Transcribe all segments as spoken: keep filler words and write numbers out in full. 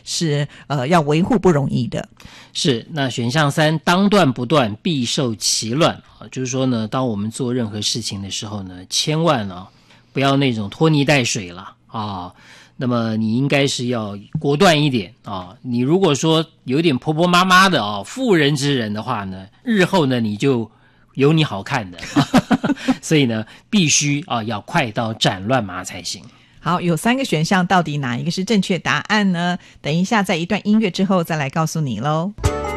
是呃要维护不容易的。 是，那选项三，当断不断，必受其乱啊，就是说呢，当我们做任何事情的时候呢，千万啊不要那种拖泥带水了啊。那么你应该是要果断一点啊。你如果说有点婆婆妈妈的啊，妇人之仁的话呢，日后呢你就有你好看的，所以呢必须啊要快刀斩乱麻才行。 好，有三个选项，到底哪一个是正确答案呢？等一下在一段音乐之后再来告诉你咯。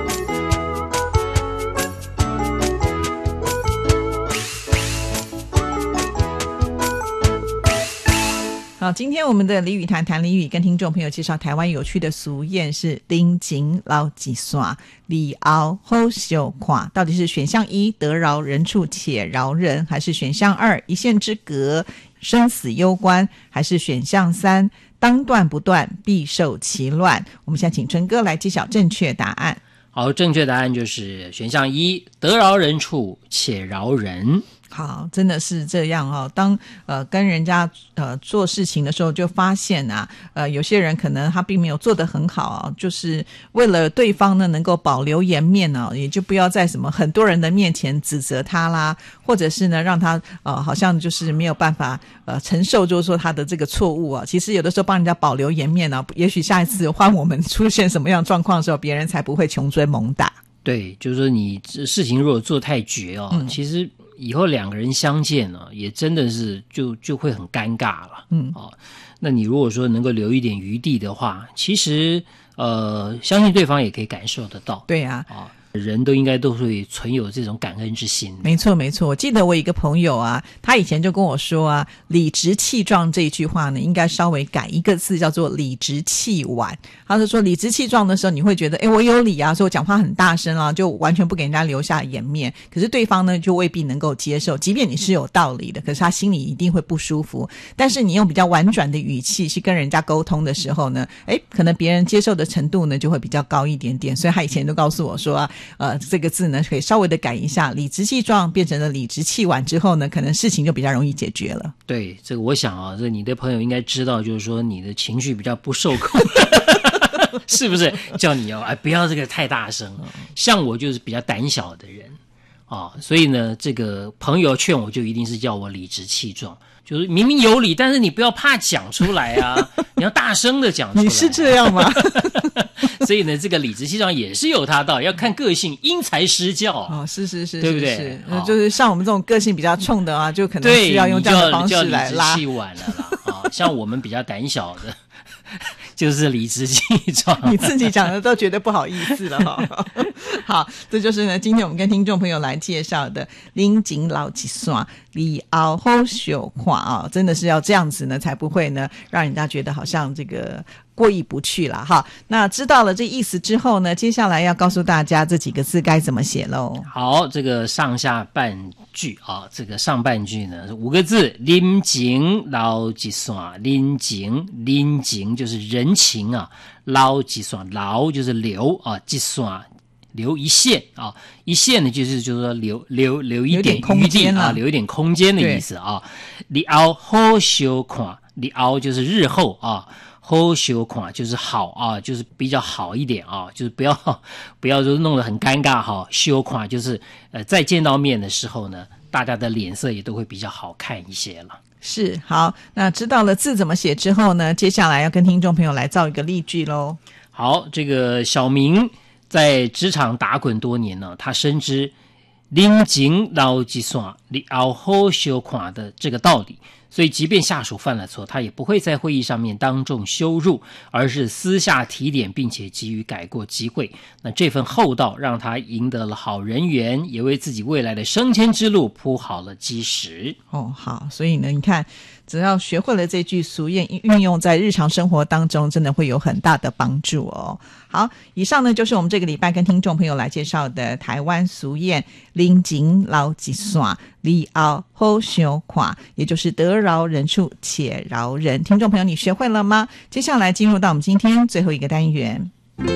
好，今天我们的俚语谈谈俚语，跟听众朋友介绍台湾有趣的俗谚是拎紧老几刷，里熬后修垮。到底是选项一得饶人处且饶人，还是选项二一线之隔生死攸关，还是选项三当断不断必受其乱？我们现在请春哥来揭晓正确答案。 好，正确答案就是选项一得饶人处且饶人。 好，真的是这样哦。当呃跟人家呃做事情的时候，就发现啊，呃有些人可能他并没有做得很好啊，就是为了对方呢能够保留颜面呢、啊，也就不要在什么很多人的面前指责他啦，或者是呢让他呃好像就是没有办法呃承受，就是说他的这个错误啊。其实有的时候帮人家保留颜面啊，也许下一次换我们出现什么样的状况的时候，别人才不会穷追猛打。 对，就是说你事情如果做太绝哦，嗯、其实以后两个人相见呢、哦，也真的是就就会很尴尬了。嗯，哦，那你如果说能够留一点余地的话，其实呃，相信对方也可以感受得到。 对呀、 啊。哦，人都应该都会存有这种感恩之心。 没错没错，我记得我一个朋友啊，他以前就跟我说啊，理直气壮这一句话呢应该稍微改一个字，叫做理直气婉。他就说理直气壮的时候你会觉得诶我有理啊，所以我讲话很大声啊，就完全不给人家留下颜面，可是对方呢就未必能够接受，即便你是有道理的，可是他心里一定会不舒服。但是你用比较婉转的语气去跟人家沟通的时候呢，诶可能别人接受的程度呢就会比较高一点点。所以他以前都告诉我说啊呃，这个字呢可以稍微的改一下，理直气壮变成了理直气婉之后呢，可能事情就比较容易解决了。 对，这个我想啊，这你的朋友应该知道，就是说你的情绪比较不受控，是不是？叫你哦，哎，不要这个太大声。像我就是比较胆小的人啊，所以呢，这个朋友劝我就一定是叫我理直气壮。就是明明有理，但是你不要怕讲出来啊，你要大声的讲出来、啊。 你是这样吗？ 所以呢，这个理直气壮也是有他道，要看个性，因材施教。 哦，是是是， 对不对？ 是是就是像我们这种个性比较冲的啊，就可能需要用这样的方式来拉。 对，你就要理直气婉了啦啊！像我们比较胆小的，就是理直气壮。 你自己讲的都觉得不好意思了哈。好，这就是呢，今天我们跟听众朋友来介绍的拎紧老几刷里熬后修垮啊，真的是要这样子呢，才不会呢让人家觉得好像这个过意不去了哈。那知道了这意思之后呢，接下来要告诉大家这几个字该怎么写咯。 好，这个上下半句啊，这个上半句呢五个字，拎紧老几刷，拎紧拎紧就是人情啊，老几刷老就是留啊，几刷留一线啊，一线呢就是就是说留留留一点余地啊，留一点空间的意思啊。里后后修看，里后就是日后啊，后修看就是好啊，就是比较好一点啊，就是不要不要就是弄得很尴尬哈。修看就是呃再见到面的时候呢，大家的脸色也都会比较好看一些了。 是，好，那知道了字怎么写之后呢，接下来要跟听众朋友来造一个例句咯。 好，这个小明在职场打滚多年呢，他深知拎紧老几算你熬后修垮的这个道理，所以即便下属犯了错，他也不会在会议上面当众羞辱，而是私下提点并且给予改过机会。那这份厚道让他赢得了好人缘，也为自己未来的升迁之路铺好了基石。 哦，好，所以呢你看只要学会了这句俗谚，运用在日常生活当中，真的会有很大的帮助哦。好，以上呢就是我们这个礼拜跟听众朋友来介绍的台湾俗谚拎紧老几算里后后修垮，也就是得饶人处且饶人。听众朋友你学会了吗？接下来进入到我们今天最后一个单元，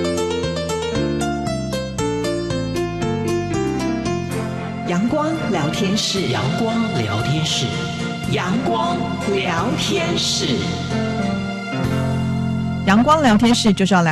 阳光聊天室， 阳光聊天室， 阳光聊天室，阳光聊天室就是要来